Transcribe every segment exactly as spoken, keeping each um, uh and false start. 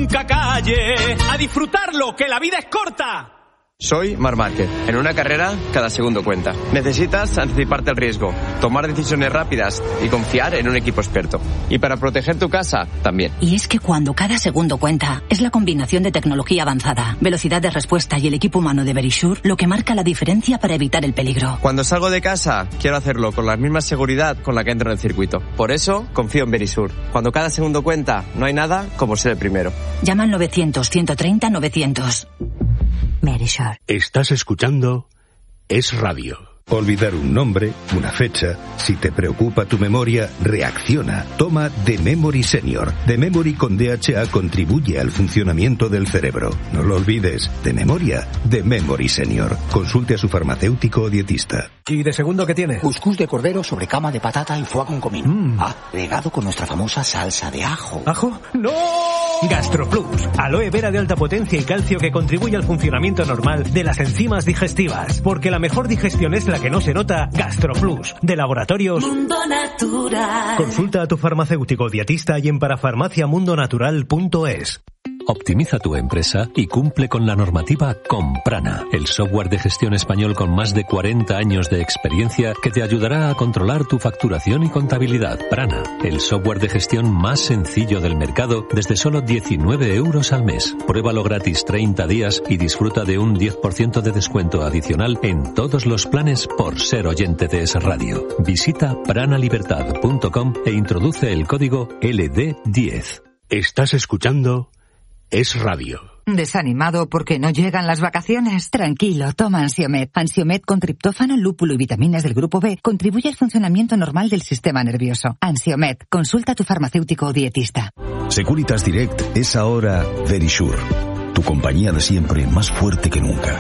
nunca calle. A disfrutarlo, que la vida es corta. Soy Marc Márquez. En una carrera, cada segundo cuenta. Necesitas anticiparte al riesgo, tomar decisiones rápidas y confiar en un equipo experto. Y para proteger tu casa, también. Y es que cuando cada segundo cuenta, es la combinación de tecnología avanzada, velocidad de respuesta y el equipo humano de Verisure lo que marca la diferencia para evitar el peligro. Cuando salgo de casa, quiero hacerlo con la misma seguridad con la que entro en el circuito. Por eso, confío en Verisure. Cuando cada segundo cuenta, no hay nada como ser el primero. Llama al novecientos, ciento treinta, novecientos. Verisure. Estás escuchando Es Radio. Olvidar un nombre, una fecha. Si te preocupa tu memoria, reacciona. Toma The Memory Senior. The Memory con D H A contribuye al funcionamiento del cerebro. No lo olvides. De memoria, The Memory Senior. Consulte a su farmacéutico o dietista. ¿Y de segundo qué tiene? Cuscús de cordero sobre cama de patata y foie con comino. Mm. Agregado con nuestra famosa salsa de ajo. ¿Ajo? ¡No! GastroPlus. Aloe vera de alta potencia y calcio que contribuye al funcionamiento normal de las enzimas digestivas. Porque la mejor digestión es la que no se nota. GastroPlus. De Laboratorios Mundo Natural. Consulta a tu farmacéutico dietista y en parafarmacia mundo natural punto es. Optimiza tu empresa y cumple con la normativa con Prana, el software de gestión español con más de cuarenta años de experiencia que te ayudará a controlar tu facturación y contabilidad. Prana, el software de gestión más sencillo del mercado desde solo diecinueve euros al mes. Pruébalo gratis treinta días y disfruta de un diez por ciento de descuento adicional en todos los planes por ser oyente de Es Radio. Visita pranalibertad punto com e introduce el código L D diez. Estás escuchando Es Radio. ¿Desanimado porque no llegan las vacaciones? Tranquilo, toma Ansiomed. Ansiomed con triptófano, lúpulo y vitaminas del grupo B contribuye al funcionamiento normal del sistema nervioso. Ansiomed, consulta a tu farmacéutico o dietista. Securitas Direct es ahora Verisure, tu compañía de siempre más fuerte que nunca.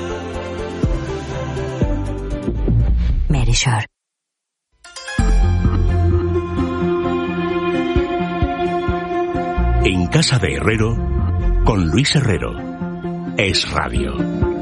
Verisure. En casa de Herrero, con Luis Herrero. Es Radio.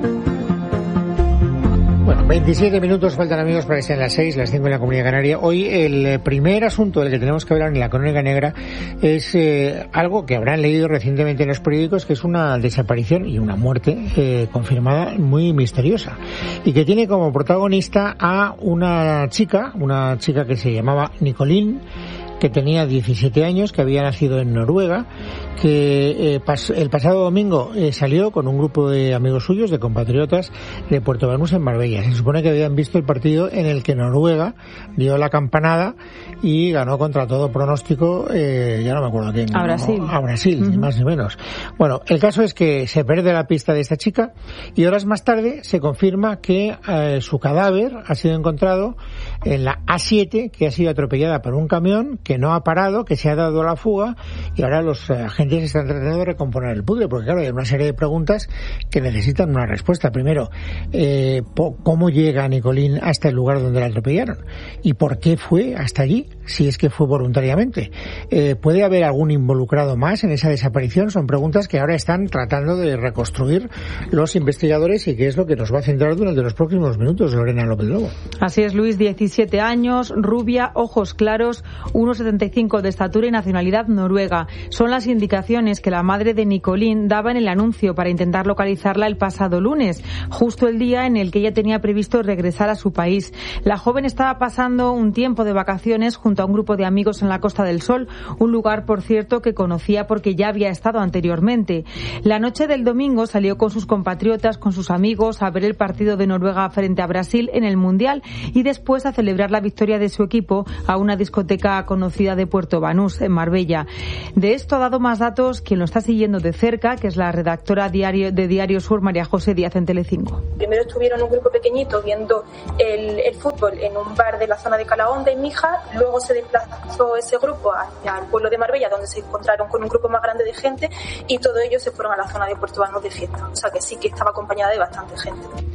Bueno, veintisiete minutos faltan, amigos, para que sean las seis, las cinco en la Comunidad Canaria. Hoy el primer asunto del que tenemos que hablar en la Crónica Negra es eh, algo que habrán leído recientemente en los periódicos, que es una desaparición y una muerte eh, confirmada muy misteriosa, y que tiene como protagonista a una chica, una chica que se llamaba Nicolín, que tenía diecisiete años, que había nacido en Noruega, que eh, pas- el pasado domingo eh, salió con un grupo de amigos suyos, de compatriotas, de Puerto Banús en Marbella. Se supone que habían visto el partido en el que Noruega dio la campanada y ganó contra todo pronóstico, eh, ya no me acuerdo quién. A Brasil. No, a Brasil, uh-huh. Ni más ni menos. Bueno, el caso es que se pierde la pista de esta chica y horas más tarde se confirma que eh, su cadáver ha sido encontrado en la A siete, que ha sido atropellada por un camión que no ha parado, que se ha dado a la fuga, y ahora los eh, agentes están tratando de recomponer el puzzle, porque claro, hay una serie de preguntas que necesitan una respuesta. Primero, eh, po- ¿cómo llega Nicolín hasta el lugar donde la atropellaron? ¿Y por qué fue hasta allí? Si es que fue voluntariamente. Eh, ¿Puede haber algún involucrado más en esa desaparición? Son preguntas que ahora están tratando de reconstruir los investigadores y que es lo que nos va a centrar durante los próximos minutos, Lorena López Lobo. Así es, Luis, diecisiete años, rubia, ojos claros, uno coma setenta y cinco de estatura y nacionalidad noruega. Son las indicaciones que la madre de Nicolín daba en el anuncio para intentar localizarla el pasado lunes, justo el día en el que ella tenía previsto regresar a su país. La joven estaba pasando un tiempo de vacaciones junto a un grupo de amigos en la Costa del Sol, un lugar, por cierto, que conocía porque ya había estado anteriormente. La noche del domingo salió con sus compatriotas, con sus amigos, a ver el partido de Noruega frente a Brasil en el Mundial y después a celebrar la victoria de su equipo a una discoteca conocida de Puerto Banús, en Marbella. De esto ha dado más datos quien lo está siguiendo de cerca, que es la redactora diario, de Diario Sur, María José Díaz, en Telecinco. Primero estuvieron un grupo pequeñito viendo el, el fútbol en un bar de la zona de Calahonda, en Mija, luego se desplazó ese grupo hacia el pueblo de Marbella, donde se encontraron con un grupo más grande de gente, y todos ellos se fueron a la zona de Puerto Banús de fiesta. O sea que sí que estaba acompañada de bastante gente.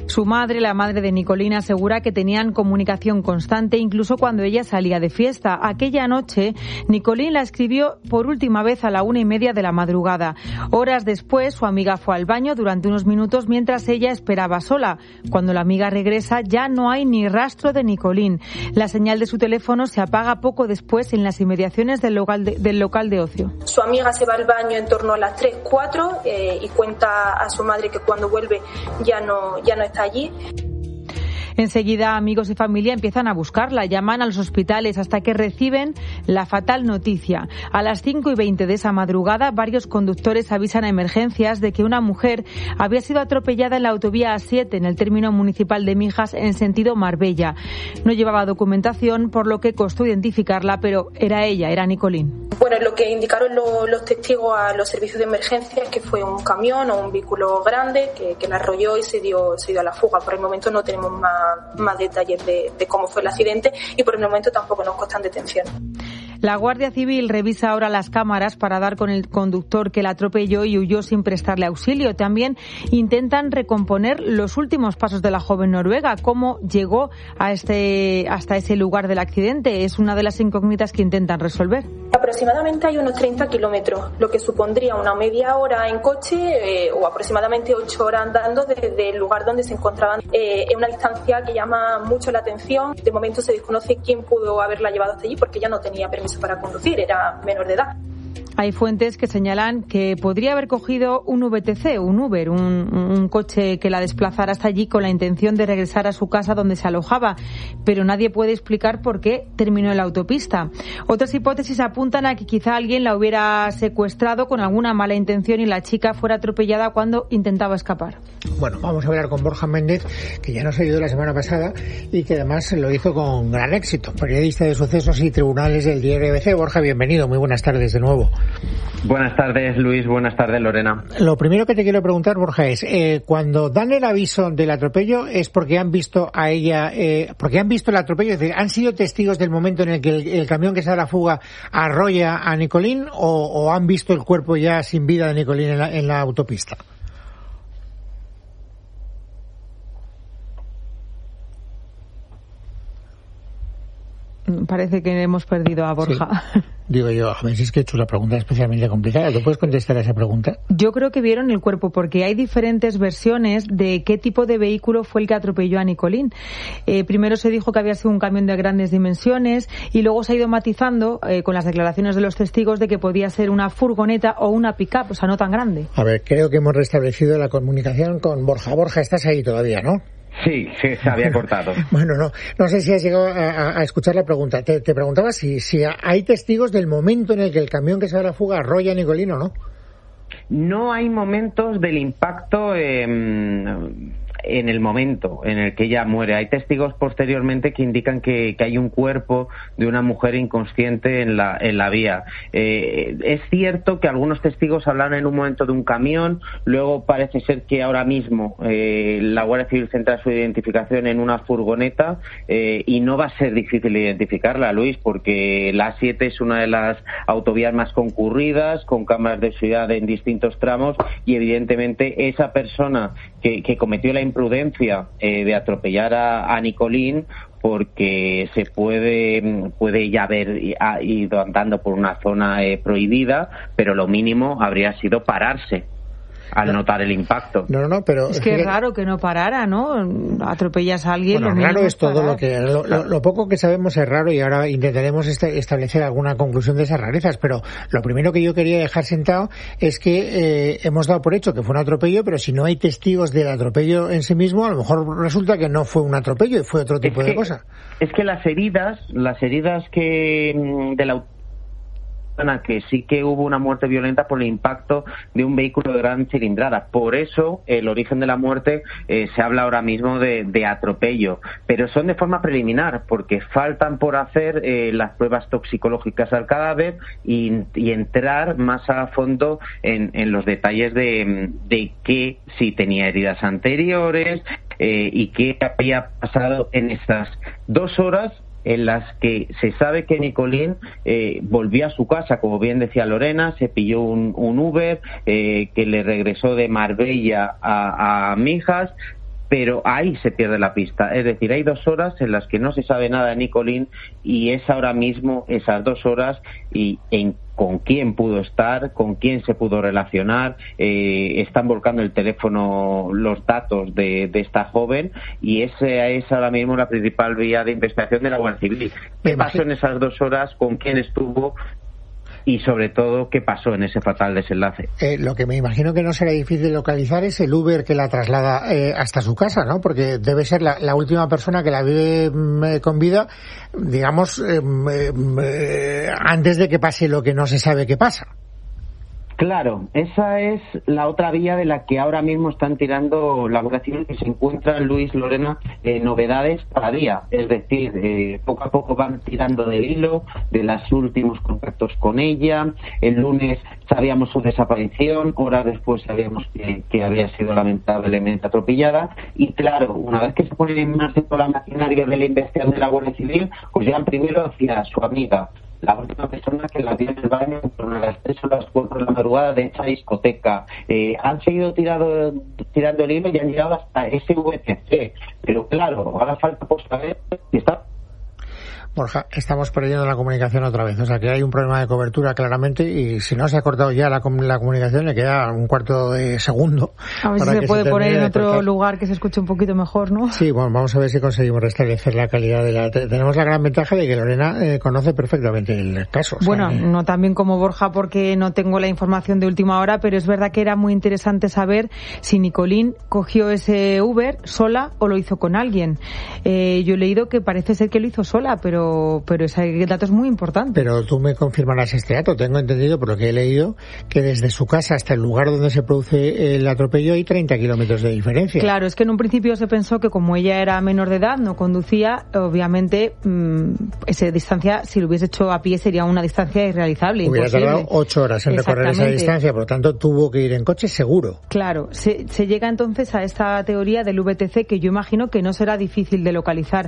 Su madre, la madre de Nicolín, asegura que tenían comunicación constante incluso cuando ella salía de fiesta. Aquella noche, Nicolín la escribió por última vez a la una y media de la madrugada. Horas después, su amiga fue al baño durante unos minutos mientras ella esperaba sola. Cuando la amiga regresa, ya no hay ni rastro de Nicolín. La señal de su teléfono se apaga poco después en las inmediaciones del local de, del local de ocio. Su amiga se va al baño en torno a las tres, cuatro eh, y cuenta a su madre que cuando vuelve ya no, ya no está allí. Enseguida, amigos y familia empiezan a buscarla, llaman a los hospitales hasta que reciben la fatal noticia. A las cinco y veinte de esa madrugada, varios conductores avisan a emergencias de que una mujer había sido atropellada en la autovía A siete, en el término municipal de Mijas, en sentido Marbella. No llevaba documentación, por lo que costó identificarla, pero era ella, era Nicolín. Bueno, lo que indicaron lo, los testigos a los servicios de emergencia es que fue un camión o un vehículo grande que, que la arrolló y se dio, se dio a la fuga. Por el momento no tenemos más más detalles de, de cómo fue el accidente y por el momento tampoco nos constan detención. La Guardia Civil revisa ahora las cámaras para dar con el conductor que la atropelló y huyó sin prestarle auxilio. También intentan recomponer los últimos pasos de la joven noruega. ¿Cómo llegó a este, hasta ese lugar del accidente? Es una de las incógnitas que intentan resolver. Aproximadamente hay unos treinta kilómetros, lo que supondría una media hora en coche eh, o aproximadamente ocho horas andando desde el lugar donde se encontraban. Eh, es una distancia que llama mucho la atención. De momento se desconoce quién pudo haberla llevado hasta allí porque ella no tenía permiso para conducir, era menor de edad. Hay fuentes que señalan que podría haber cogido un V T C, un Uber, un, un coche que la desplazara hasta allí con la intención de regresar a su casa donde se alojaba, pero nadie puede explicar por qué terminó en la autopista. Otras hipótesis apuntan a que quizá alguien la hubiera secuestrado con alguna mala intención y la chica fuera atropellada cuando intentaba escapar. Bueno, vamos a hablar con Borja Méndez, que ya nos ayudó la semana pasada y que además lo hizo con gran éxito, periodista de sucesos y tribunales del diario A B C. Borja, bienvenido, muy buenas tardes de nuevo. Buenas tardes, Luis. Buenas tardes, Lorena. Lo primero que te quiero preguntar, Borja, es eh, cuando dan el aviso del atropello es porque han visto a ella, eh, porque han visto el atropello, es decir, ¿han sido testigos del momento en el que el, el camión que se da la fuga arrolla a Nicolín o, o han visto el cuerpo ya sin vida de Nicolín en la, en la autopista? Parece que hemos perdido a Borja. Sí. Digo yo, a ver si es que he hecho una pregunta especialmente complicada. ¿Tú puedes contestar a esa pregunta? Yo creo que vieron el cuerpo porque hay diferentes versiones de qué tipo de vehículo fue el que atropelló a Nicolín. Eh, primero se dijo que había sido un camión de grandes dimensiones y luego se ha ido matizando eh, con las declaraciones de los testigos de que podía ser una furgoneta o una pick-up, o sea, no tan grande. A ver, creo que hemos restablecido la comunicación con Borja. Borja, estás ahí todavía, ¿no? Sí, sí, se había cortado. Bueno, no, no sé si has llegado a, a escuchar la pregunta. Te, te preguntaba si, si hay testigos del momento en el que el camión que se da a la fuga arrolla a Nicolín o no. No hay momentos del impacto eh, en el momento en el que ella muere. Hay testigos posteriormente que indican que, que hay un cuerpo de una mujer inconsciente en la, en la vía. Eh, es cierto que algunos testigos hablaron en un momento de un camión, luego parece ser que ahora mismo eh, la Guardia Civil centra su identificación en una furgoneta eh, y no va a ser difícil identificarla, Luis, porque la A siete es una de las autovías más concurridas, con cámaras de seguridad en distintos tramos y evidentemente esa persona que, que cometió la imprudencia eh, de atropellar a, a Nicolín, porque se puede puede ya haber ido andando por una zona eh, prohibida, pero lo mínimo habría sido pararse al no. notar el impacto. No, no, no, pero... Es que es raro que no parara, ¿no? Atropellas a alguien... Bueno, lo raro es todo parar. lo que... Lo, lo, lo poco que sabemos es raro y ahora intentaremos este, establecer alguna conclusión de esas rarezas, pero lo primero que yo quería dejar sentado es que eh, hemos dado por hecho que fue un atropello, pero si no hay testigos del atropello en sí mismo, a lo mejor resulta que no fue un atropello y fue otro tipo es de que, cosa. Es que las heridas, las heridas que de la que sí que hubo una muerte violenta por el impacto de un vehículo de gran cilindrada. Por eso el origen de la muerte eh, se habla ahora mismo de, de atropello, pero son de forma preliminar porque faltan por hacer eh, las pruebas toxicológicas al cadáver y, y entrar más a fondo en, en los detalles de, de que si tenía heridas anteriores eh, y qué había pasado en estas dos horas en las que se sabe que Nicolín eh, volvió a su casa, como bien decía Lorena, se pilló un, un Uber eh, que le regresó de Marbella a, a Mijas, pero ahí se pierde la pista. Es decir, hay dos horas en las que no se sabe nada de Nicolín y es ahora mismo esas dos horas y en con quién pudo estar, con quién se pudo relacionar, eh, están volcando el teléfono los datos de, de esta joven y esa es ahora mismo la principal vía de investigación de la Guardia Civil. ¿Qué pasó en esas dos horas? ¿Con quién estuvo? Y sobre todo, ¿qué pasó en ese fatal desenlace? Eh, lo que me imagino que no será difícil localizar es el Uber que la traslada eh, hasta su casa, ¿no? Porque debe ser la, la última persona que la vive eh, con vida, digamos, eh, eh, antes de que pase lo que no se sabe que pasa. Claro, esa es la otra vía de la que ahora mismo están tirando la Guardia Civil, que se encuentra, Luis, Lorena, eh, novedades cada día. Es decir, eh, poco a poco van tirando del hilo de los últimos contactos con ella. El lunes sabíamos su desaparición, horas después sabíamos que, que había sido lamentablemente atropellada. Y claro, una vez que se pone en marcha toda la maquinaria de la investigación de la Guardia Civil, pues llegan primero hacia su amiga, la última persona que la vio en el baño por las tres o las cuatro de la madrugada de esa discoteca. Eh, han seguido tirado, tirando el hilo y han llegado hasta ese V T C. Pero claro, ahora falta por saber si está... Borja, estamos perdiendo la comunicación otra vez, o sea que hay un problema de cobertura claramente y si no se ha cortado ya la, la comunicación le queda un cuarto de segundo. A ver si se puede se poner en otro lugar que se escuche un poquito mejor, ¿no? Sí, bueno, vamos a ver si conseguimos restablecer la calidad de la... Tenemos la gran ventaja de que Lorena eh, conoce perfectamente el caso. Bueno, o sea, no tan bien como Borja porque no tengo la información de última hora, pero es verdad que era muy interesante saber si Nicolín cogió ese Uber sola o lo hizo con alguien. Eh, yo he leído que parece ser que lo hizo sola, pero pero ese dato es muy importante. Pero tú me confirmarás este dato. Tengo entendido, por lo que he leído, que desde su casa hasta el lugar donde se produce el atropello hay treinta kilómetros de diferencia. Claro, es que en un principio se pensó que como ella era menor de edad, no conducía, obviamente mmm, esa distancia, si lo hubiese hecho a pie, sería una distancia irrealizable. Hubiera imposible. tardado ocho horas en recorrer esa distancia, por lo tanto tuvo que ir en coche seguro. Claro, se, se llega entonces a esta teoría del V T C que yo imagino que no será difícil de localizar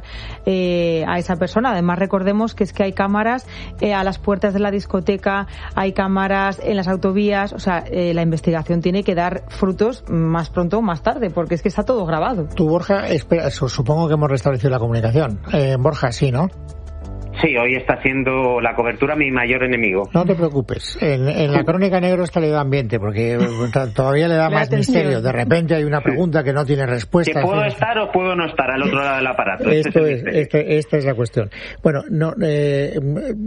eh, a esa persona. Además, recordemos que es que hay cámaras eh, a las puertas de la discoteca, hay cámaras en las autovías, o sea, eh, la investigación tiene que dar frutos más pronto o más tarde, porque es que está todo grabado. Tú, Borja, espera, supongo que hemos restablecido la comunicación. Eh, Borja, sí, ¿no? Sí, hoy está siendo la cobertura mi mayor enemigo. No te preocupes. En, en la crónica negro está le da ambiente, porque todavía le da más misterio. De repente hay una pregunta que no tiene respuesta. Que puedo estar o puedo no estar al otro lado del aparato. Esto es, es este, esta es la cuestión. Bueno, no, eh,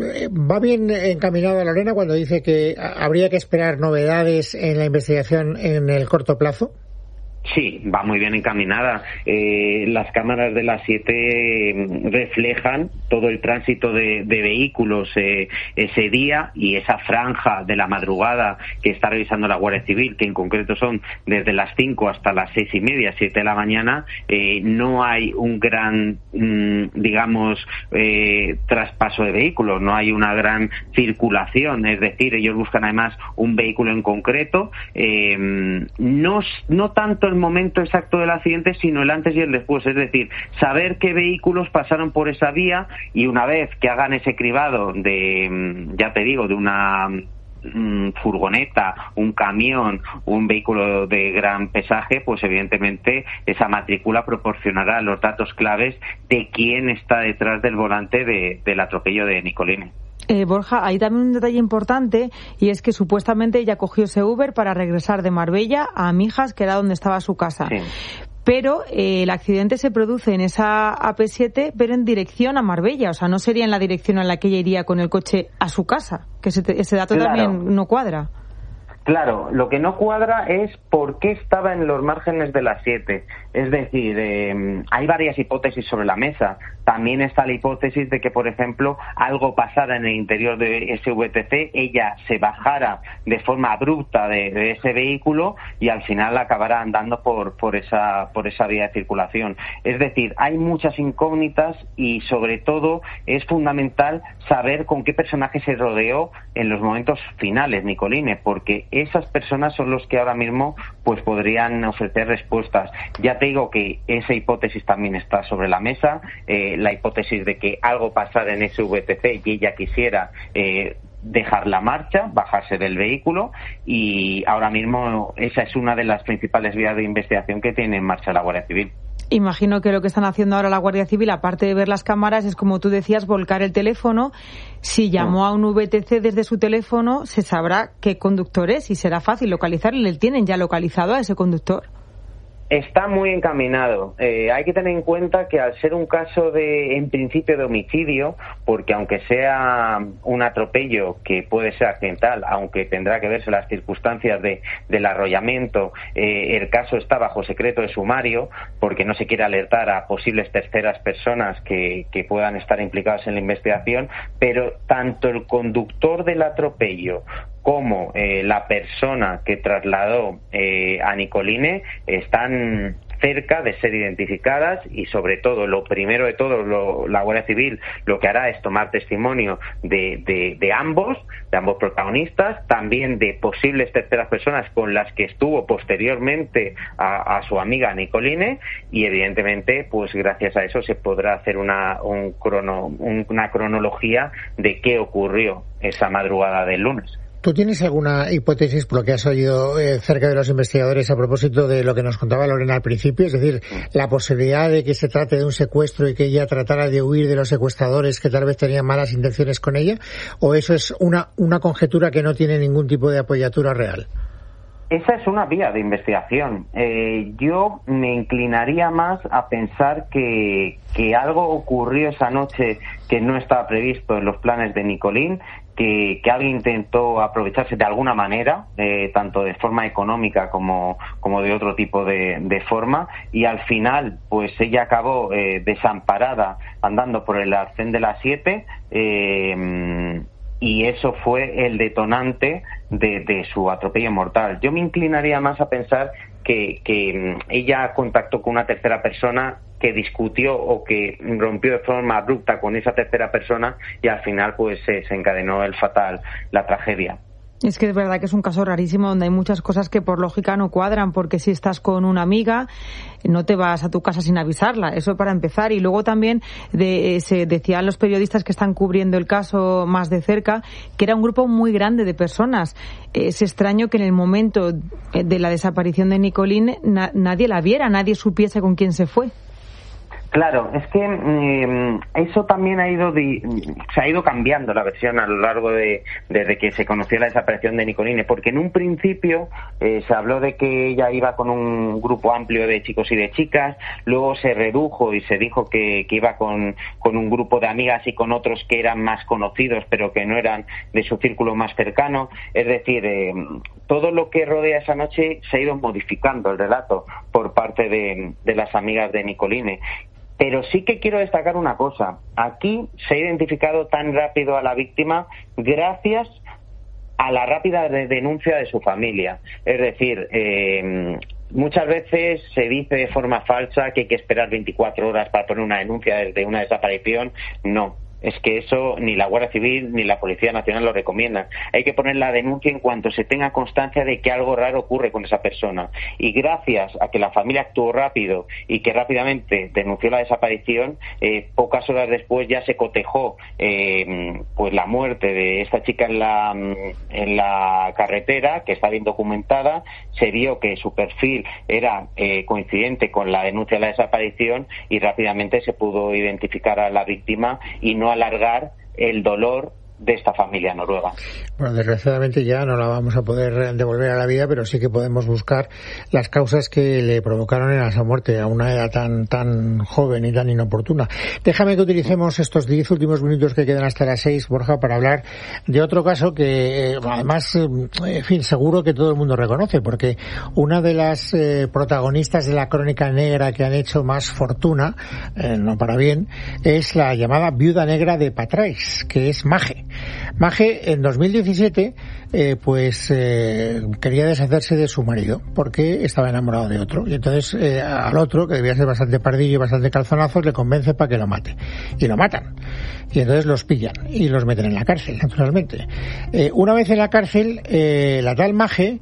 va bien encaminada Lorena cuando dice que habría que esperar novedades en la investigación en el corto plazo. Sí, va muy bien encaminada. Eh, las cámaras de las siete reflejan todo el tránsito de, de vehículos eh, ese día y esa franja de la madrugada que está revisando la Guardia Civil, que en concreto son desde las cinco hasta las seis y media, siete de la mañana. Eh, no hay un gran, mmm, digamos, eh, traspaso de vehículos, no hay una gran circulación. Es decir, ellos buscan además un vehículo en concreto. Eh, no, no tanto el momento exacto del accidente, sino el antes y el después, es decir, saber qué vehículos pasaron por esa vía y una vez que hagan ese cribado de, ya te digo, de una mm, furgoneta, un camión, un vehículo de gran pesaje, pues evidentemente esa matrícula proporcionará los datos claves de quién está detrás del volante de, del atropello de Nicolini. Eh, Borja, hay también un detalle importante y es que supuestamente ella cogió ese Uber para regresar de Marbella a Mijas, que era donde estaba su casa. Sí. Pero eh, el accidente se produce en esa A P siete, pero en dirección a Marbella. O sea, no sería en la dirección en la que ella iría con el coche a su casa. Que ese, ese dato claro. también no cuadra. Claro, lo que no cuadra es por qué estaba en los márgenes de las siete. Es decir, eh, hay varias hipótesis sobre la mesa. También está la hipótesis de que, por ejemplo, algo pasara en el interior de ese V T C, ella se bajara de forma abrupta de, de ese vehículo y al final acabara andando por, por, esa, por esa vía de circulación. Es decir, hay muchas incógnitas y, sobre todo, es fundamental saber con qué personaje se rodeó en los momentos finales, Nicolini, porque esas personas son los que ahora mismo pues podrían ofrecer respuestas. Ya te digo que esa hipótesis también está sobre la mesa, eh, la hipótesis de que algo pasara en ese V T C y ella quisiera eh, dejar la marcha, bajarse del vehículo, y ahora mismo esa es una de las principales vías de investigación que tiene en marcha la Guardia Civil. Imagino que lo que están haciendo ahora la Guardia Civil, aparte de ver las cámaras, es, como tú decías, volcar el teléfono. Si llamó a un V T C desde su teléfono, se sabrá qué conductor es y será fácil localizarle. ¿Le tienen ya localizado a ese conductor? Está muy encaminado. Eh, hay que tener en cuenta que al ser un caso de, en principio, de homicidio, porque aunque sea un atropello que puede ser accidental, aunque tendrá que verse las circunstancias de, del arrollamiento, eh, el caso está bajo secreto de sumario, porque no se quiere alertar a posibles terceras personas que, que puedan estar implicadas en la investigación, pero tanto el conductor del atropello como eh, la persona que trasladó eh, a Nicoline están cerca de ser identificadas y, sobre todo, lo primero de todo, lo, la Guardia Civil lo que hará es tomar testimonio de, de, de ambos, de ambos protagonistas, también de posibles terceras personas con las que estuvo posteriormente a, a su amiga Nicoline, y evidentemente, pues gracias a eso se podrá hacer una, un crono, un, una cronología de qué ocurrió esa madrugada del lunes. ¿Tú tienes alguna hipótesis, por lo que has oído eh, cerca de los investigadores, a propósito de lo que nos contaba Lorena al principio? Es decir, la posibilidad de que se trate de un secuestro y que ella tratara de huir de los secuestradores que tal vez tenían malas intenciones con ella, ¿o eso es una, una conjetura que no tiene ningún tipo de apoyatura real? Esa es una vía de investigación. Eh, yo me inclinaría más a pensar que, que algo ocurrió esa noche que no estaba previsto en los planes de Nicoline, que, que alguien intentó aprovecharse de alguna manera, eh, tanto de forma económica como, como de otro tipo de, de forma, y al final pues ella acabó eh, desamparada andando por el arcén de las siete, eh, y eso fue el detonante de, de su atropello mortal. Yo me inclinaría más a pensar que, que ella contactó con una tercera persona, que discutió o que rompió de forma abrupta con esa tercera persona, y al final pues se encadenó el fatal, la tragedia. Es que es verdad que es un caso rarísimo donde hay muchas cosas que por lógica no cuadran, porque si estás con una amiga no te vas a tu casa sin avisarla, eso para empezar. Y luego también de, eh, se decían los periodistas que están cubriendo el caso más de cerca que era un grupo muy grande de personas. Es extraño que en el momento de la desaparición de Nicoline na- nadie la viera, nadie supiese con quién se fue. Claro, es que eh, eso también ha ido di, se ha ido cambiando la versión a lo largo de desde que se conoció la desaparición de Nicoline, porque en un principio eh, se habló de que ella iba con un grupo amplio de chicos y de chicas, luego se redujo y se dijo que, que iba con, con un grupo de amigas y con otros que eran más conocidos pero que no eran de su círculo más cercano. Es decir, eh, todo lo que rodea esa noche se ha ido modificando el relato por parte de, de las amigas de Nicoline. Pero sí que quiero destacar una cosa. Aquí se ha identificado tan rápido a la víctima gracias a la rápida denuncia de su familia. Es decir, eh, muchas veces se dice de forma falsa que hay que esperar veinticuatro horas para poner una denuncia desde una desaparición. No. Es que eso ni la Guardia Civil ni la Policía Nacional lo recomiendan. Hay que poner la denuncia en cuanto se tenga constancia de que algo raro ocurre con esa persona. Y gracias a que la familia actuó rápido y que rápidamente denunció la desaparición, eh, pocas horas después ya se cotejó eh, pues la muerte de esta chica en la, en la carretera, que está bien documentada. Se vio que su perfil era eh, coincidente con la denuncia de la desaparición y rápidamente se pudo identificar a la víctima y no alargar el dolor de esta familia noruega. Bueno, desgraciadamente ya no la vamos a poder devolver a la vida, pero sí que podemos buscar las causas que le provocaron en esa muerte a una edad tan tan joven y tan inoportuna. Déjame que utilicemos estos diez últimos minutos que quedan hasta las seis, Borja, para hablar de otro caso que, eh, además, eh, en fin, seguro que todo el mundo reconoce, porque una de las eh, protagonistas de la crónica negra que han hecho más fortuna, eh, no para bien, es la llamada viuda negra de Patrais, que es Mage. Mage en dos mil diecisiete eh, pues eh, quería deshacerse de su marido porque estaba enamorado de otro, y entonces eh, al otro, que debía ser bastante pardillo y bastante calzonazos, le convence para que lo mate, y lo matan, y entonces los pillan y los meten en la cárcel, naturalmente. Eh, una vez en la cárcel, eh, la tal Mage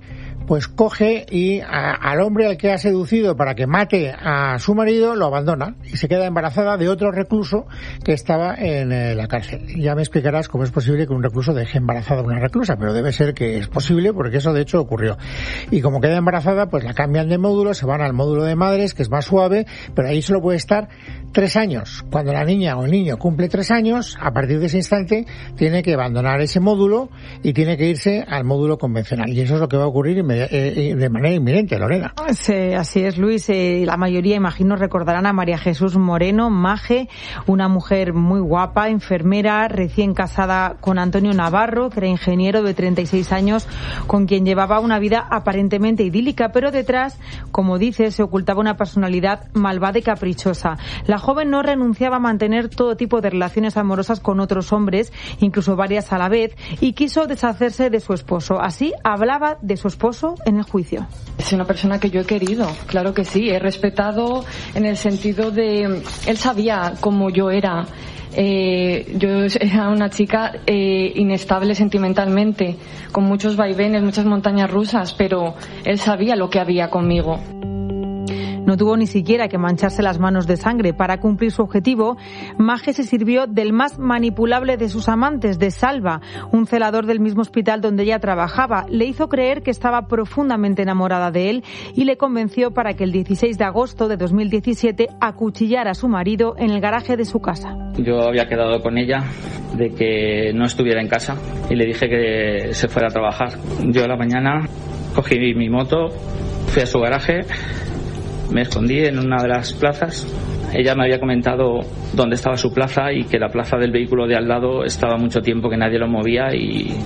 pues coge y a, al hombre al que ha seducido para que mate a su marido lo abandona y se queda embarazada de otro recluso que estaba en eh, la cárcel. Ya me explicarás cómo es posible que un recluso deje embarazada a una reclusa, pero debe ser que es posible porque eso de hecho ocurrió. Y como queda embarazada, pues la cambian de módulo, se van al módulo de madres, que es más suave, pero ahí solo puede estar tres años. Cuando la niña o el niño cumple tres años, a partir de ese instante tiene que abandonar ese módulo y tiene que irse al módulo convencional. Y eso es lo que va a ocurrir de manera inminente, Lorena. Sí, así es, Luis. Eh, la mayoría, imagino, recordarán a María Jesús Moreno, Maje, una mujer muy guapa, enfermera, recién casada con Antonio Navarro, que era ingeniero de treinta y seis años, con quien llevaba una vida aparentemente idílica, pero detrás, como dice, se ocultaba una personalidad malvada y caprichosa. La joven no renunciaba a mantener todo tipo de relaciones amorosas con otros hombres, incluso varias a la vez, y quiso deshacerse de su esposo. Así hablaba de su esposo en el juicio. Es una persona que yo he querido, claro que sí, he respetado en el sentido de... Él sabía cómo yo era. Eh, yo era una chica eh, inestable sentimentalmente, con muchos vaivenes, muchas montañas rusas, pero él sabía lo que había conmigo. No tuvo ni siquiera que mancharse las manos de sangre. Para cumplir su objetivo, Maje se sirvió del más manipulable de sus amantes, de Salva, un celador del mismo hospital donde ella trabajaba. Le hizo creer que estaba profundamente enamorada de él y le convenció para que el dieciséis de agosto de dos mil diecisiete acuchillara a su marido en el garaje de su casa. Yo había quedado con ella de que no estuviera en casa y le dije que se fuera a trabajar. Yo a la mañana cogí mi moto, fui a su garaje, me escondí en una de las plazas. Ella me había comentado dónde estaba su plaza y que la plaza del vehículo de al lado estaba mucho tiempo que nadie lo movía y...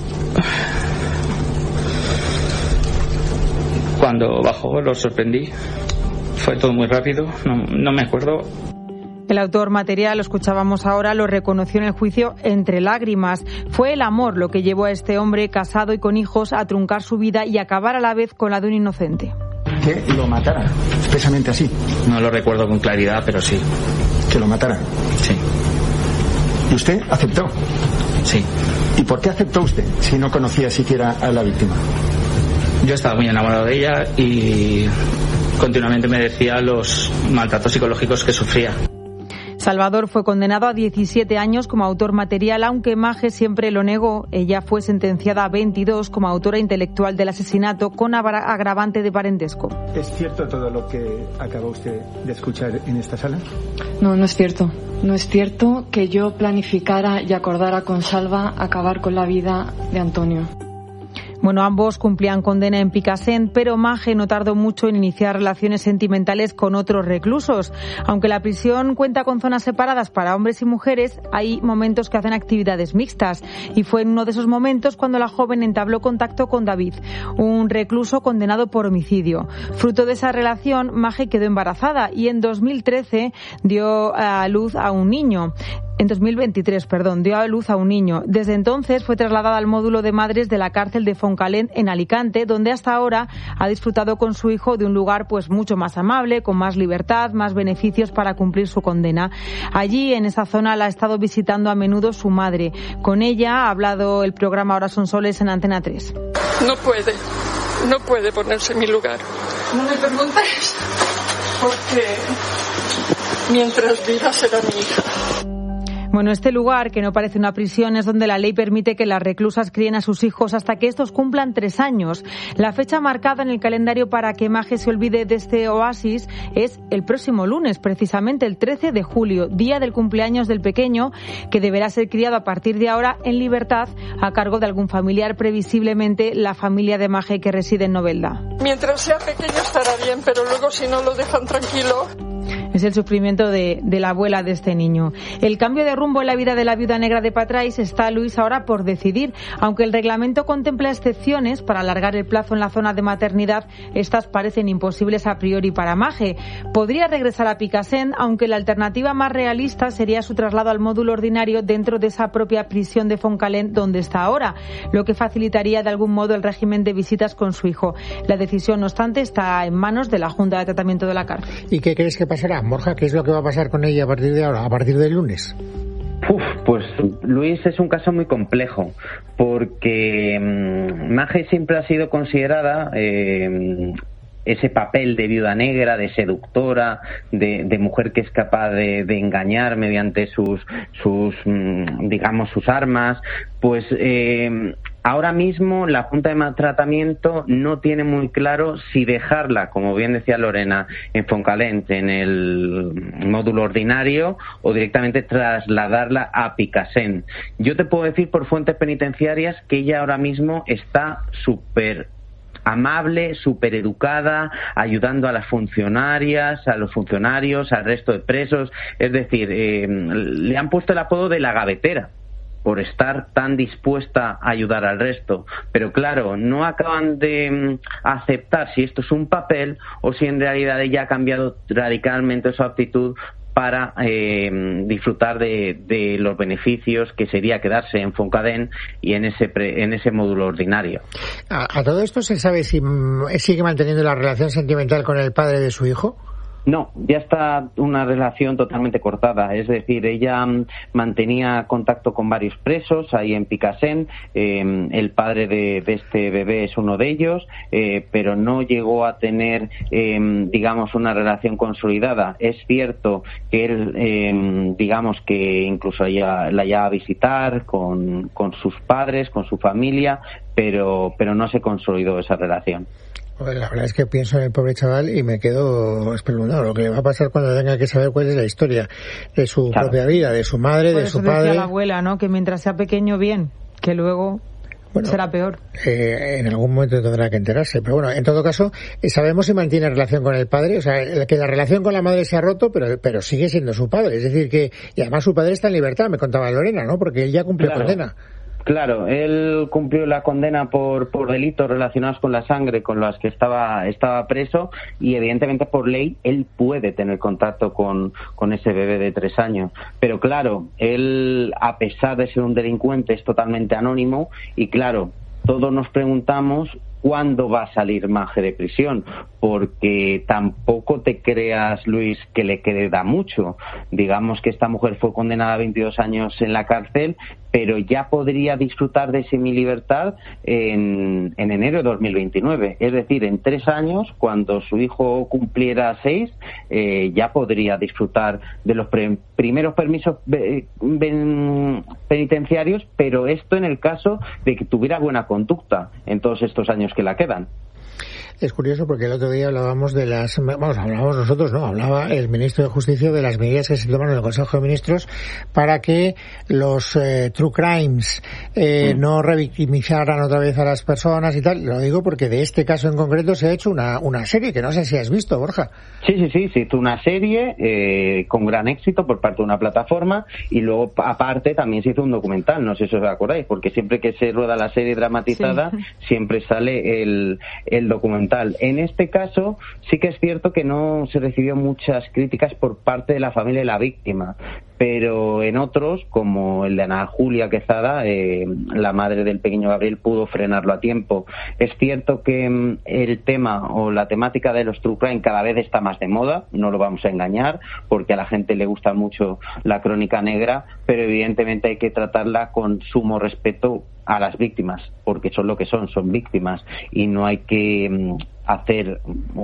Cuando bajó lo sorprendí. Fue todo muy rápido, no, no me acuerdo. El autor material, lo escuchábamos ahora, lo reconoció en el juicio entre lágrimas. Fue el amor lo que llevó a este hombre casado y con hijos a truncar su vida y acabar a la vez con la de un inocente. Que lo matara, expresamente así. No lo recuerdo con claridad, pero sí. ¿Que lo matara? Sí. ¿Y usted aceptó? Sí. ¿Y por qué aceptó usted si no conocía siquiera a la víctima? Yo estaba muy enamorado de ella y continuamente me decía los maltratos psicológicos que sufría. Salvador fue condenado a diecisiete años como autor material, aunque Maje siempre lo negó. Ella fue sentenciada a veintidós como autora intelectual del asesinato con agravante de parentesco. ¿Es cierto todo lo que acaba usted de escuchar en esta sala? No, no es cierto. No es cierto que yo planificara y acordara con Salva acabar con la vida de Antonio. Bueno, ambos cumplían condena en Picassent, pero Maje no tardó mucho en iniciar relaciones sentimentales con otros reclusos. Aunque la prisión cuenta con zonas separadas para hombres y mujeres, hay momentos que hacen actividades mixtas. Y fue en uno de esos momentos cuando la joven entabló contacto con David, un recluso condenado por homicidio. Fruto de esa relación, Maje quedó embarazada y en dos mil trece dio a luz a un niño. En dos mil veintitrés, perdón, dio a luz a un niño. Desde entonces fue trasladada al módulo de madres de la cárcel de Foncalent en Alicante, donde hasta ahora ha disfrutado con su hijo de un lugar pues mucho más amable, con más libertad, más beneficios para cumplir su condena. Allí, en esa zona, la ha estado visitando a menudo su madre. Con ella ha hablado el programa Ahora son soles en Antena tres. No puede, no puede ponerse en mi lugar. No me preguntes, porque mientras viva será mi hija. Bueno, este lugar, que no parece una prisión, es donde la ley permite que las reclusas críen a sus hijos hasta que estos cumplan tres años. La fecha marcada en el calendario para que Maje se olvide de este oasis es el próximo lunes, precisamente el trece de julio, día del cumpleaños del pequeño, que deberá ser criado a partir de ahora en libertad a cargo de algún familiar, previsiblemente la familia de Maje que reside en Novelda. Mientras sea pequeño estará bien, pero luego si no lo dejan tranquilo... Es el sufrimiento de, de la abuela de este niño. El cambio de rumbo en la vida de la viuda negra de Patrais está, Luis, ahora por decidir. Aunque el reglamento contempla excepciones para alargar el plazo en la zona de maternidad, estas parecen imposibles a priori para Maje. Podría regresar a Picassent, aunque la alternativa más realista sería su traslado al módulo ordinario dentro de esa propia prisión de Foncalent donde está ahora, lo que facilitaría de algún modo el régimen de visitas con su hijo. La decisión, no obstante, está en manos de la Junta de Tratamiento de la Cárcel. ¿Y qué crees que pasará, Borja? ¿Qué es lo que va a pasar con ella a partir de ahora, a partir del lunes? Uf, pues Luis es un caso muy complejo porque mmm, Maje siempre ha sido considerada eh, ese papel de viuda negra, de seductora, de, de mujer que es capaz de, de engañar mediante sus, sus mmm, digamos, sus armas. Pues eh, ahora mismo la Junta de Maltratamiento no tiene muy claro si dejarla, como bien decía Lorena, en Foncalent, en el módulo ordinario, o directamente trasladarla a Picassent. Yo te puedo decir por fuentes penitenciarias que ella ahora mismo está súper amable, súper educada, ayudando a las funcionarias, a los funcionarios, al resto de presos. Es decir, eh, le han puesto el apodo de la gavetera por estar tan dispuesta a ayudar al resto. Pero claro, no acaban de aceptar si esto es un papel o si en realidad ella ha cambiado radicalmente su actitud para eh, disfrutar de, de los beneficios que sería quedarse en Foncadén y en ese pre, en ese módulo ordinario. ¿A, a todo esto se sabe si sigue manteniendo la relación sentimental con el padre de su hijo? No, ya está una relación totalmente cortada. Es decir, ella mantenía contacto con varios presos ahí en Picassent. Eh, el padre de, de este bebé es uno de ellos, eh, pero no llegó a tener, eh, digamos, una relación consolidada. Es cierto que él, eh, digamos, que incluso ella, la llevaba a visitar con, con sus padres, con su familia, pero, pero no se consolidó esa relación. Pues la verdad es que pienso en el pobre chaval y me quedo espeluznado. Lo que le va a pasar cuando tenga que saber cuál es la historia de su claro. propia vida, de su madre, Por de eso su padre. Decía la abuela, ¿no? Que mientras sea pequeño, bien, que luego bueno, será peor. Eh, en algún momento tendrá que enterarse. Pero bueno, en todo caso, sabemos si mantiene relación con el padre. O sea, que la relación con la madre se ha roto, pero pero sigue siendo su padre. Es decir, que y además su padre está en libertad, me contaba Lorena, ¿no? Porque él ya cumplió claro. condena. Claro, él cumplió la condena por, por delitos relacionados con la sangre con los que estaba, estaba preso y evidentemente por ley él puede tener contacto con, con ese bebé de tres años. Pero claro, él a pesar de ser un delincuente es totalmente anónimo y claro, todos nos preguntamos cuándo va a salir Maje de prisión, porque tampoco te creas, Luis, que le queda mucho. Digamos que esta mujer fue condenada a veintidós años en la cárcel, pero ya podría disfrutar de semilibertad en, en enero de dos mil veintinueve. Es decir, en tres años, cuando su hijo cumpliera seis, eh, ya podría disfrutar de los pre- primeros permisos be- ben- penitenciarios, pero esto en el caso de que tuviera buena conducta en todos estos años que la quedan. Es curioso porque el otro día hablábamos de las, vamos, hablábamos nosotros, no, hablaba el ministro de Justicia de las medidas que se toman en el Consejo de Ministros para que los eh, true crimes eh, mm. no revictimizaran otra vez a las personas y tal. Lo digo porque de este caso en concreto se ha hecho una, una serie que no sé si has visto, Borja. Sí, sí, sí, se hizo una serie eh, con gran éxito por parte de una plataforma y luego aparte también se hizo un documental, no sé si os acordáis, porque siempre que se rueda la serie dramatizada sí. siempre sale el, el documental. En este caso sí que es cierto que no se recibió muchas críticas por parte de la familia de la víctima, pero en otros, como el de Ana Julia Quezada, eh, la madre del pequeño Gabriel pudo frenarlo a tiempo. Es cierto que mm, el tema o la temática de los true crime cada vez está más de moda, no lo vamos a engañar, porque a la gente le gusta mucho la crónica negra, pero evidentemente hay que tratarla con sumo respeto a las víctimas, porque son lo que son, son víctimas, y no hay que mm, hacer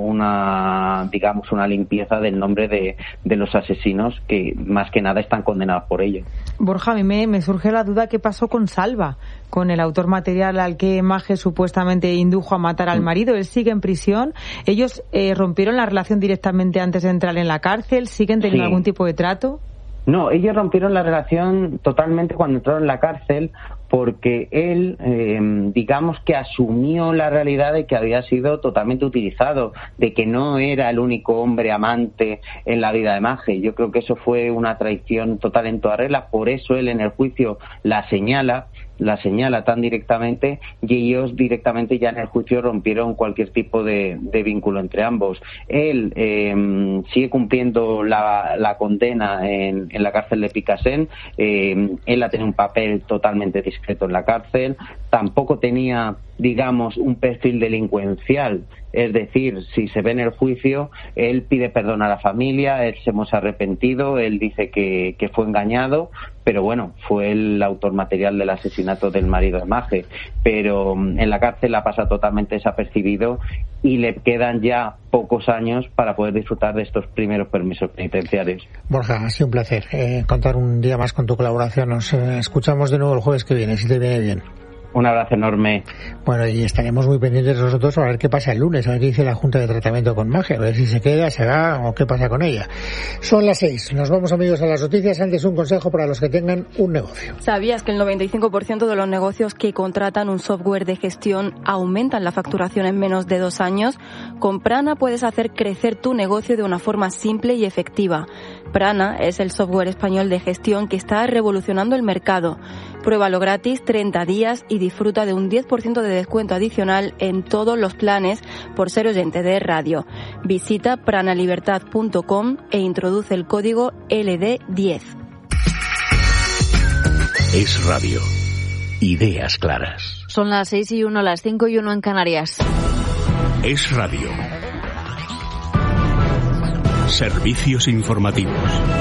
una, digamos, una limpieza del nombre de, de los asesinos que más que nada están condenados por ello. Borja, a mí me, me surge la duda qué pasó con Salva, con el autor material al que Maje supuestamente indujo a matar al marido. Él sigue en prisión. Ellos eh, rompieron la relación directamente antes de entrar en la cárcel. ¿Siguen teniendo sí. algún tipo de trato? No, ellos rompieron la relación totalmente cuando entraron en la cárcel, porque él, eh, digamos que asumió la realidad de que había sido totalmente utilizado, de que no era el único hombre amante en la vida de Maje. Yo creo que eso fue una traición total en toda regla, por eso él en el juicio la señala, la señala tan directamente, y ellos directamente ya en el juicio rompieron cualquier tipo de, de vínculo entre ambos. Él eh, sigue cumpliendo la, la condena en, en la cárcel de Picassent. Eh, él ha tenido un papel totalmente discreto discreto en la cárcel, tampoco tenía, digamos, un perfil delincuencial. Es decir, si se ve en el juicio, él pide perdón a la familia, él se hemos arrepentido, él dice que, que fue engañado, pero bueno, fue el autor material del asesinato del marido de Maje. Pero en la cárcel la pasa totalmente desapercibido y le quedan ya pocos años para poder disfrutar de estos primeros permisos penitenciarios. Borja, ha sido un placer eh, contar un día más con tu colaboración. Nos eh, escuchamos de nuevo el jueves que viene, si te viene bien. Un abrazo enorme. Bueno, y estaremos muy pendientes nosotros a ver qué pasa el lunes, a ver qué dice la Junta de Tratamiento con Maje, a ver si se queda, se va o qué pasa con ella. Son las seis. Nos vamos, amigos, a las noticias. Antes, un consejo para los que tengan un negocio. ¿Sabías que el noventa y cinco por ciento de los negocios que contratan un software de gestión aumentan la facturación en menos de dos años? Con Prana puedes hacer crecer tu negocio de una forma simple y efectiva. Prana es el software español de gestión que está revolucionando el mercado. Pruébalo gratis treinta días y disfruta de un diez por ciento de descuento adicional en todos los planes por ser oyente de radio. Visita pranalibertad punto com e introduce el código L D diez. Es radio. Ideas claras. Son las seis y uno, las cinco y uno en Canarias. Es radio. Servicios informativos.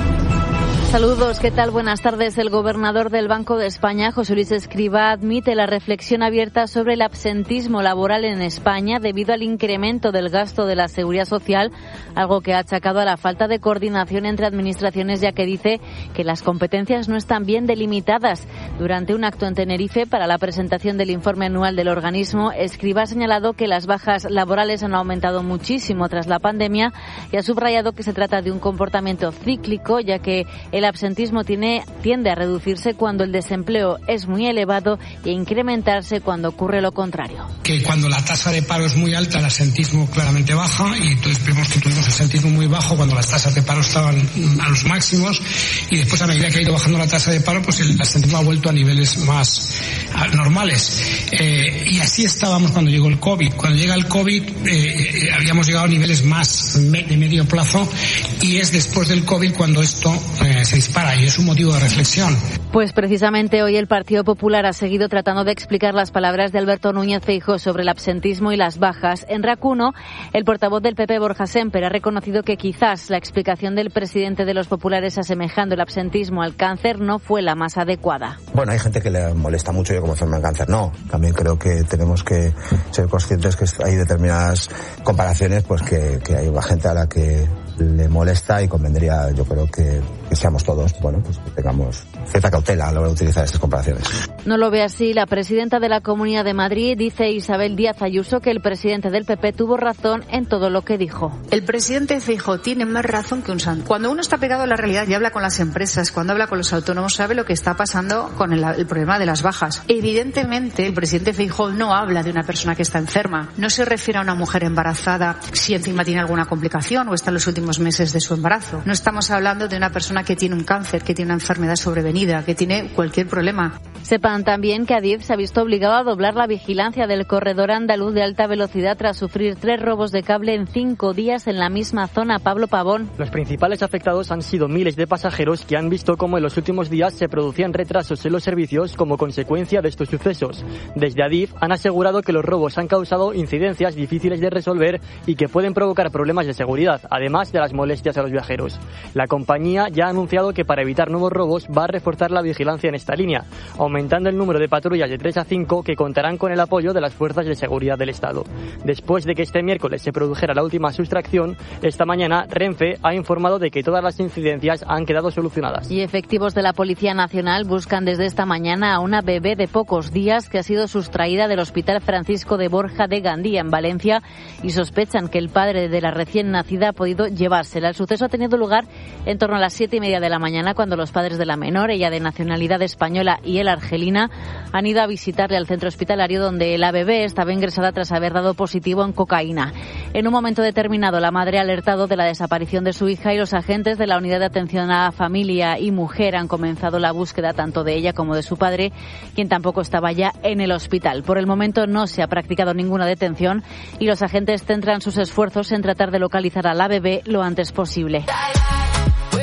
Saludos, ¿qué tal? Buenas tardes. El gobernador del Banco de España, José Luis Escrivá, admite la reflexión abierta sobre el absentismo laboral en España debido al incremento del gasto de la Seguridad Social, algo que ha achacado a la falta de coordinación entre administraciones, ya que dice que las competencias no están bien delimitadas. Durante un acto en Tenerife para la presentación del informe anual del organismo, Escrivá ha señalado que las bajas laborales han aumentado muchísimo tras la pandemia y ha subrayado que se trata de un comportamiento cíclico, ya que el absentismo tiene, tiende a reducirse cuando el desempleo es muy elevado y a incrementarse cuando ocurre lo contrario. Que cuando la tasa de paro es muy alta, el absentismo claramente baja, y entonces vemos que tuvimos absentismo muy bajo cuando las tasas de paro estaban a los máximos, y después, a medida que ha ido bajando la tasa de paro, pues el absentismo ha vuelto a niveles más normales. Eh, y así estábamos cuando llegó el COVID. Cuando llega el COVID eh, habíamos llegado a niveles más de medio plazo, y es después del COVID cuando esto eh, se dispara, y es un motivo de reflexión. Pues precisamente hoy el Partido Popular ha seguido tratando de explicar las palabras de Alberto Núñez Feijóo sobre el absentismo y las bajas. En R A C uno, el portavoz del P P, Borja Sémper, ha reconocido que quizás la explicación del presidente de los populares asemejando el absentismo al cáncer no fue la más adecuada. Bueno, hay gente que le molesta mucho yo como enferma en cáncer. No, también creo que tenemos que ser conscientes que hay determinadas comparaciones, pues que, que hay gente a la que le molesta, y convendría, yo creo que, que seamos todos, bueno, pues que tengamos cierta cautela a la hora de utilizar estas comparaciones. No lo ve así la presidenta de la Comunidad de Madrid, dice Isabel Díaz Ayuso, que el presidente del P P tuvo razón en todo lo que dijo. El presidente Feijóo tiene más razón que un santo. Cuando uno está pegado a la realidad y habla con las empresas, cuando habla con los autónomos, sabe lo que está pasando con el, el problema de las bajas. Evidentemente, el presidente Feijóo no habla de una persona que está enferma, no se refiere a una mujer embarazada si encima tiene alguna complicación o está en los últimos meses de su embarazo. No estamos hablando de una persona que tiene un cáncer, que tiene una enfermedad sobrevenida, que tiene cualquier problema. Sepan también que Adif se ha visto obligado a doblar la vigilancia del corredor andaluz de alta velocidad tras sufrir tres robos de cable en cinco días en la misma zona. Pablo Pavón. Los principales afectados han sido miles de pasajeros que han visto cómo en los últimos días se producían retrasos en los servicios como consecuencia de estos sucesos. Desde Adif han asegurado que los robos han causado incidencias difíciles de resolver y que pueden provocar problemas de seguridad, además de las molestias a los viajeros. La compañía ya ha anunciado que para evitar nuevos robos va a reforzar la vigilancia en esta línea, aumentando el número de patrullas de tres a cinco que contarán con el apoyo de las fuerzas de seguridad del Estado. Después de que este miércoles se produjera la última sustracción, esta mañana Renfe ha informado de que todas las incidencias han quedado solucionadas. Y efectivos de la Policía Nacional buscan desde esta mañana a una bebé de pocos días que ha sido sustraída del Hospital Francisco de Borja de Gandía, en Valencia, y sospechan que el padre de la recién nacida ha podido llevársela. El suceso ha tenido lugar en torno a las siete y media de la mañana, cuando los padres de la menor, ella de nacionalidad española y él argelina, han ido a visitarle al centro hospitalario, donde la bebé estaba ingresada tras haber dado positivo en cocaína. En un momento determinado, la madre ha alertado de la desaparición de su hija, y los agentes de la Unidad de Atención a Familia y Mujer han comenzado la búsqueda tanto de ella como de su padre, quien tampoco estaba ya en el hospital. Por el momento no se ha practicado ninguna detención y los agentes centran sus esfuerzos en tratar de localizar a la bebé lo antes posible.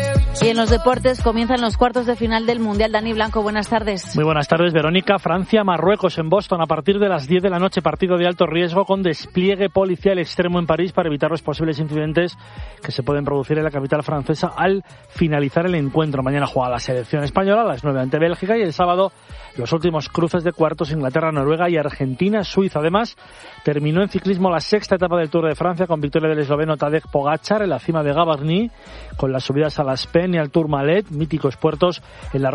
Y en los deportes comienzan los cuartos de final del Mundial. Dani Blanco, buenas tardes. Muy buenas tardes, Verónica. Francia, Marruecos en Boston a partir de las diez de la noche. Partido de alto riesgo con despliegue policial extremo en París para evitar los posibles incidentes que se pueden producir en la capital francesa al finalizar el encuentro. Mañana juega la selección española a las nueve ante Bélgica y el sábado los últimos cruces de cuartos: Inglaterra, Noruega y Argentina, Suiza. Además, terminó en ciclismo la sexta etapa del Tour de Francia con victoria del esloveno Tadej Pogačar en la cima de Gavarnie, con las subidas a la Aspen y al Tourmalet, míticos puertos en la